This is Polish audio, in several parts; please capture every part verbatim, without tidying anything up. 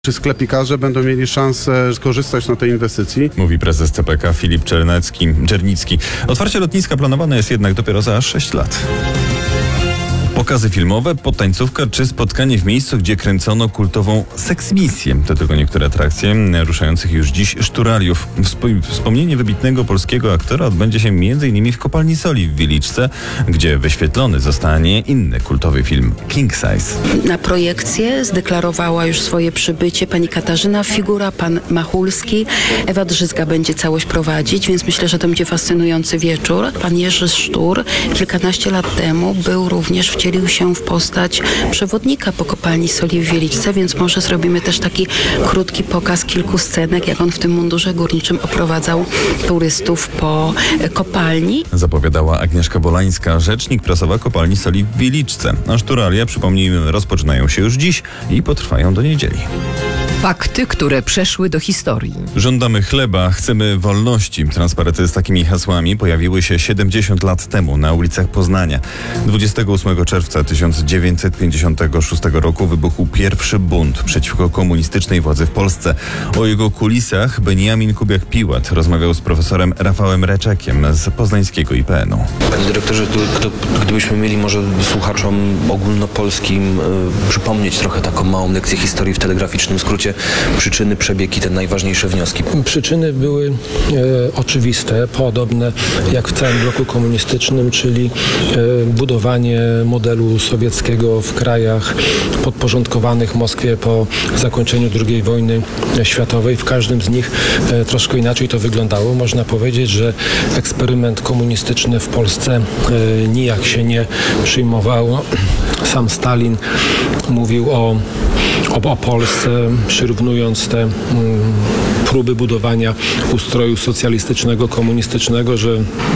Czy sklepikarze będą mieli szansę skorzystać na tej inwestycji? Mówi prezes C P K Filip Czernecki, Czernicki. Otwarcie lotniska planowane jest jednak dopiero za sześć lat. Pokazy filmowe, podtańcówka czy spotkanie w miejscu, gdzie kręcono kultową seksmisję. To tylko niektóre atrakcje ruszających już dziś szturaliów. Wspo- wspomnienie wybitnego polskiego aktora odbędzie się między innymi w Kopalni Soli w Wieliczce, gdzie wyświetlony zostanie inny kultowy film King Size. Na projekcję zdeklarowała już swoje przybycie pani Katarzyna Figura, pan Machulski. Ewa Drzyzga będzie całość prowadzić, więc myślę, że to będzie fascynujący wieczór. Pan Jerzy Sztur kilkanaście lat temu był również wcielił się w postać przewodnika po Kopalni Soli w Wieliczce, więc może zrobimy też taki krótki pokaz kilku scenek, jak on w tym mundurze górniczym oprowadzał turystów po kopalni. Zapowiadała Agnieszka Bolańska, rzecznik prasowa Kopalni Soli w Wieliczce. A szturalia, przypomnijmy, rozpoczynają się już dziś i potrwają do niedzieli. Fakty, które przeszły do historii. Żądamy chleba, chcemy wolności. Transparenty z takimi hasłami pojawiły się siedemdziesiąt lat temu na ulicach Poznania. dwudziestego ósmego czerwca tysiąc dziewięćset pięćdziesiątego szóstego roku wybuchł pierwszy bunt przeciwko komunistycznej władzy w Polsce. O jego kulisach Beniamin Kubiak-Piłat rozmawiał z profesorem Rafałem Reczekiem z poznańskiego I P N u. Panie dyrektorze, gdybyśmy mieli może słuchaczom ogólnopolskim y, przypomnieć trochę taką małą lekcję historii w telegraficznym skrócie, przyczyny, przebieg i te najważniejsze wnioski. Przyczyny były e, oczywiste, podobne jak w całym bloku komunistycznym, czyli e, budowanie modelu sowieckiego w krajach podporządkowanych Moskwie po zakończeniu drugiej wojny światowej. W każdym z nich e, troszkę inaczej to wyglądało. Można powiedzieć, że eksperyment komunistyczny w Polsce e, nijak się nie przyjmował. Sam Stalin mówił o, o, o Polsce, przyrównując te mm, próby budowania ustroju socjalistycznego, komunistycznego, że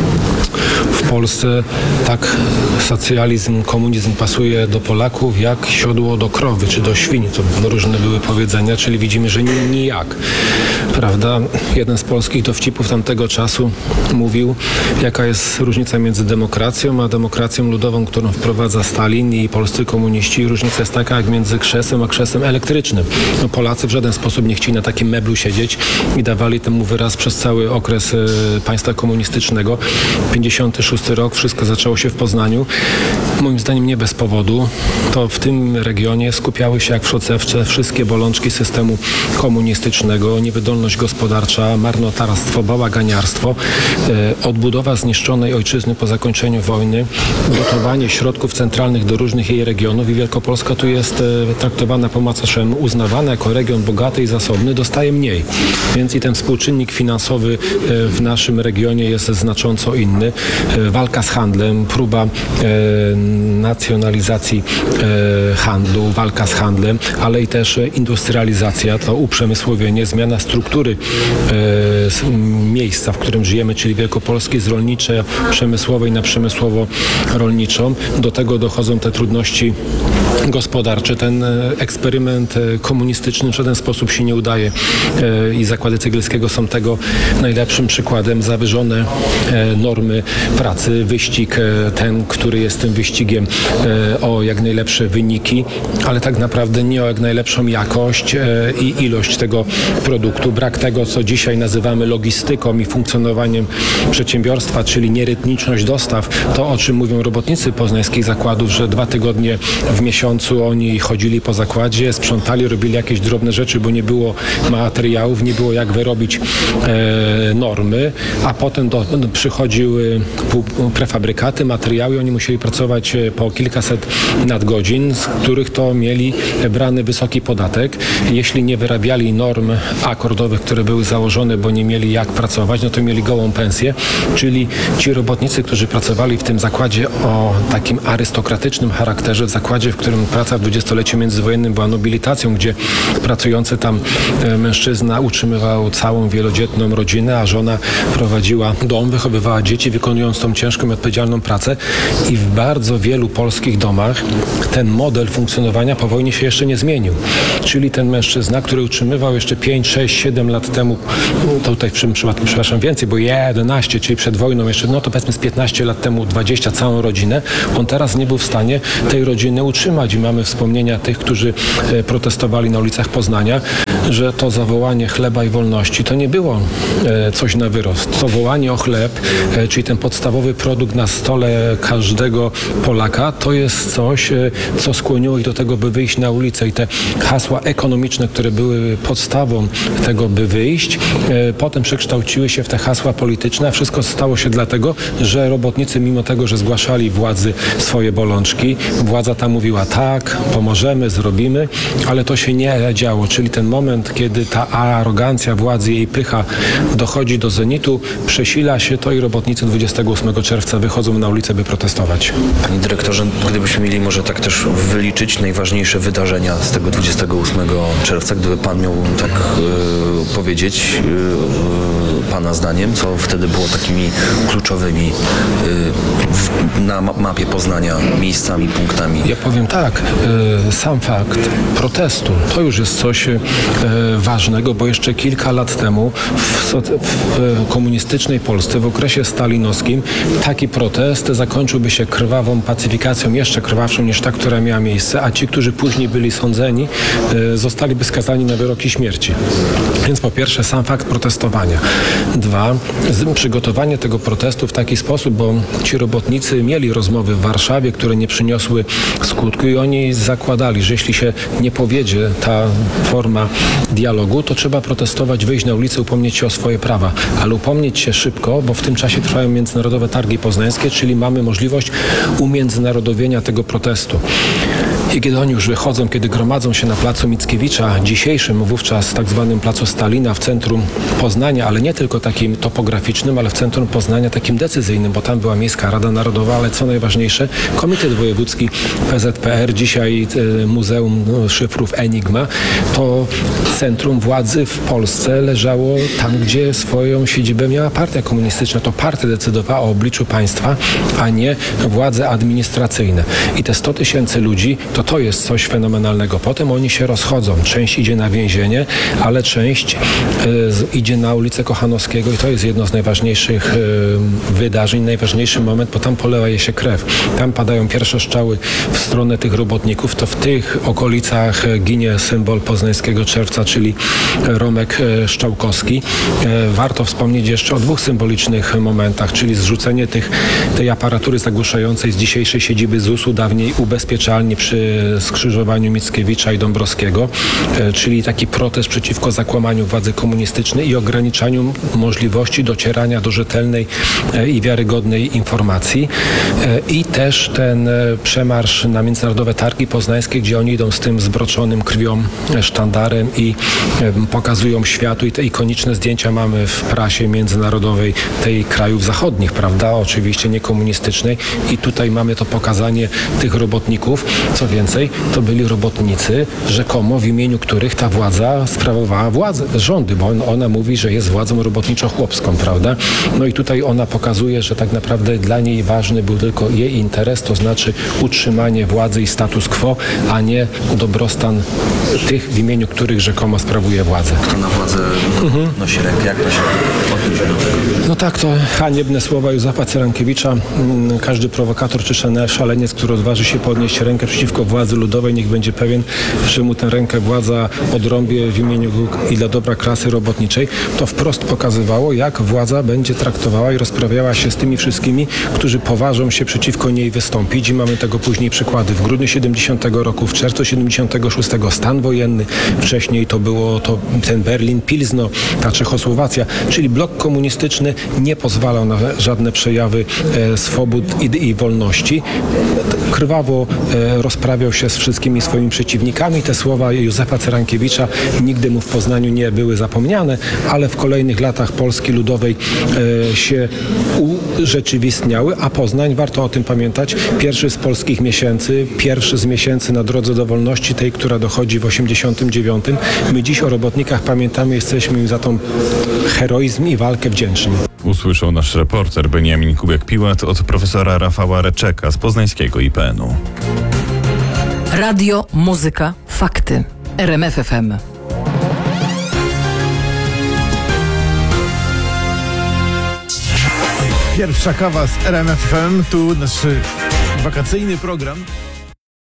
w Polsce tak socjalizm, komunizm pasuje do Polaków jak siodło do krowy czy do świni. To różne były powiedzenia, czyli widzimy, że nijak. Prawda? Jeden z polskich dowcipów tamtego czasu mówił, jaka jest różnica między demokracją a demokracją ludową, którą wprowadza Stalin i polscy komuniści. Różnica jest taka jak między krzesłem a krzesłem elektrycznym. No, Polacy w żaden sposób nie chcieli na takim meblu siedzieć i dawali temu wyraz przez cały okres e, państwa komunistycznego. pięćdziesiąty szósty rok, wszystko zaczęło się w Poznaniu. Moim zdaniem nie bez powodu. To w tym regionie skupiały się jak w soczewce wszystkie bolączki systemu komunistycznego. Niewydolność gospodarcza, marnotrawstwo, bałaganiarstwo, e, odbudowa zniszczonej ojczyzny po zakończeniu wojny, dotowanie środków centralnych do różnych jej regionów i Wielkopolska tu jest e, traktowana po macoszemu, uznawana jako region bogaty i zasobny, dostaje mniej. Więc i ten współczynnik finansowy e, w naszym regionie jest znacząco inny. E, walka z handlem, próba e, nacjonalizacji e, handlu, walka z handlem, ale i też industrializacja, to uprzemysłowienie, zmiana struktury e, miejsca, w którym żyjemy, czyli Wielkopolski z rolniczej, przemysłowej na przemysłowo-rolniczą. Do tego dochodzą te trudności gospodarcze. Ten eksperyment komunistyczny w żaden sposób się nie udaje i zakłady Cegielskiego są tego najlepszym przykładem. Zawyżone normy pracy, wyścig ten, który jest tym wyścigiem o jak najlepsze wyniki, ale tak naprawdę nie o jak najlepszą jakość i ilość tego produktu. Brak tego, co dzisiaj nazywamy logistyką i funkcjonowaniem przedsiębiorstwa, czyli nierytmiczność dostaw. To, o czym mówią robotnicy poznańskich zakładów, że dwa tygodnie w miesiącu oni chodzili po zakładzie, sprzątali, robili jakieś drobne rzeczy, bo nie było materiałów, nie było jak wyrobić e, normy, a potem do, do, przychodziły prefabrykaty, materiały, oni musieli pracować po kilkaset nadgodzin, z których to mieli brany wysoki podatek. Jeśli nie wyrabiali norm akordowych, które były założone, bo nie mieli jak pracować, no to mieli gołą pensję, czyli ci robotnicy, którzy pracowali w tym zakładzie o takim arystokratycznym charakterze, w zakładzie, w którym praca w dwudziestoleciu międzywojennym była nobilitacją, gdzie pracujący tam mężczyzna uczył utrzymywał całą wielodzietną rodzinę, a żona prowadziła dom, wychowywała dzieci, wykonując tą ciężką i odpowiedzialną pracę. I w bardzo wielu polskich domach ten model funkcjonowania po wojnie się jeszcze nie zmienił. Czyli ten mężczyzna, który utrzymywał jeszcze pięć, sześć, siedem lat temu, to tutaj w tym przypadku, przepraszam, więcej, bo jedenaście, czyli przed wojną jeszcze, no to powiedzmy z piętnaście lat temu, dwadzieścia, całą rodzinę, on teraz nie był w stanie tej rodziny utrzymać i mamy wspomnienia tych, którzy e, protestowali na ulicach Poznania, że to zawołanie chleba i wolności to nie było e, coś na wyrost. To wołanie o chleb, e, czyli ten podstawowy produkt na stole każdego Polaka, to jest coś, e, co skłoniło ich do tego, by wyjść na ulicę i te hasła ekonomiczne, które były podstawą tego, by wyjść, e, potem przekształciły się w te hasła polityczne, a wszystko stało się dlatego, że robotnicy, mimo tego, że zgłaszali władzy swoje bolączki, władza ta mówiła tak, pomożemy, zrobimy, ale to się nie działo, czyli ten moment, kiedy ta arogancja władzy, jej pycha dochodzi do zenitu, przesila się to i robotnicy dwudziestego ósmego czerwca wychodzą na ulicę, by protestować. Panie dyrektorze, gdybyśmy mieli może tak też wyliczyć najważniejsze wydarzenia z tego dwudziestego ósmego czerwca, gdyby pan miał tak e, powiedzieć e, pana zdaniem, co wtedy było takimi kluczowymi e, w, na ma- mapie Poznania miejscami, punktami? Ja powiem tak, e, sam fakt protestu to już jest coś e, ważnego, bo jeszcze kilka lat temu w, so- w komunistycznej Polsce w okresie stalinowskim taki protest zakończyłby się krwawą pacyfikacją, jeszcze krwawszą niż ta, która miała miejsce, a ci, którzy później byli sądzeni, e, zostaliby skazani na wyroki śmierci. Więc po pierwsze sam fakt protestowania. Dwa, z, przygotowanie tego protestu w taki sposób, bo ci robotnicy mieli rozmowy w Warszawie, które nie przyniosły skutku i oni zakładali, że jeśli się nie powiedzie ta forma dialogu, to trzeba protestować, wyjść na ulicę, upomnieć się o swoje prawa. Ale upomnieć się szybko, bo w tym czasie trwają międzynarodowe targi poznańskie, czyli mamy możliwość umiędzynarodowienia tego protestu. I kiedy oni już wychodzą, kiedy gromadzą się na placu Mickiewicza, dzisiejszym wówczas tak zwanym placu Stalina w centrum Poznania, ale nie tylko takim topograficznym, ale w centrum Poznania takim decyzyjnym, bo tam była Miejska Rada Narodowa, ale co najważniejsze, Komitet Wojewódzki P Z P R, dzisiaj e, Muzeum Szyfrów Enigma, to centrum władzy w Polsce leżało tam, gdzie swoją siedzibę miała partia komunistyczna. To partia decydowała o obliczu państwa, a nie władze administracyjne. I te sto tysięcy ludzi, to to jest coś fenomenalnego. Potem oni się rozchodzą. Część idzie na więzienie, ale część y, idzie na ulicę Kochanowskiego i to jest jedno z najważniejszych y, wydarzeń, najważniejszy moment, bo tam polewa się krew. Tam padają pierwsze strzały w stronę tych robotników. To w tych okolicach ginie symbol poznańskiego czerwca, czyli Romek Szczałkowski. Y, warto wspomnieć jeszcze o dwóch symbolicznych momentach, czyli zrzucenie tych, tej aparatury zagłuszającej z dzisiejszej siedziby zusu, dawniej ubezpieczalni przy skrzyżowaniu Mickiewicza i Dąbrowskiego, e, czyli taki protest przeciwko zakłamaniu władzy komunistycznej i ograniczaniu możliwości docierania do rzetelnej e, i wiarygodnej informacji. E, I też ten e, przemarsz na Międzynarodowe Targi Poznańskie, gdzie oni idą z tym zbroczonym krwią e, sztandarem i e, pokazują światu i te ikoniczne zdjęcia mamy w prasie międzynarodowej tej krajów zachodnich, prawda? Oczywiście nie komunistycznej i tutaj mamy to pokazanie tych robotników. Co więcej, to byli robotnicy, rzekomo w imieniu których ta władza sprawowała władzę, rządy, bo on, ona mówi, że jest władzą robotniczo-chłopską, prawda? No i tutaj ona pokazuje, że tak naprawdę dla niej ważny był tylko jej interes, to znaczy utrzymanie władzy i status quo, a nie dobrostan tych, w imieniu których rzekomo sprawuje władzę. Kto na władzę mhm. nosi rękę? Jak to się odniesie do tego? No tak, to haniebne słowa Józefa Cyrankiewicza. Każdy prowokator czy szaleniec, który odważy się podnieść rękę przeciwko władzy ludowej, niech będzie pewien, że mu tę rękę władza odrąbie w imieniu i dla dobra klasy robotniczej. To wprost pokazywało, jak władza będzie traktowała i rozprawiała się z tymi wszystkimi, którzy poważą się przeciwko niej wystąpić. I mamy tego później przykłady. W grudniu siedemdziesiątego roku, w czerwcu siedemdziesiątego szóstego stan wojenny, wcześniej to było to ten Berlin, Pilzno, ta Czechosłowacja, czyli blok komunistyczny nie pozwalał na żadne przejawy e, swobód i, i wolności. Krwawo e, rozprawiał rozprawiał się z wszystkimi swoimi przeciwnikami. Te słowa Józefa Cyrankiewicza nigdy mu w Poznaniu nie były zapomniane, ale w kolejnych latach Polski Ludowej e, się urzeczywistniały, a Poznań, warto o tym pamiętać, pierwszy z polskich miesięcy, pierwszy z miesięcy na drodze do wolności, tej, która dochodzi w osiemdziesiątym dziewiątym. My dziś o robotnikach pamiętamy, jesteśmy im za tą heroizm i walkę wdzięczni. Usłyszał nasz reporter Beniamin Kubiak-Piłat od profesora Rafała Reczeka z poznańskiego I P N-u. Radio, muzyka, fakty. R M F F M. Pierwsza kawa z R M F F M, tu nasz wakacyjny program.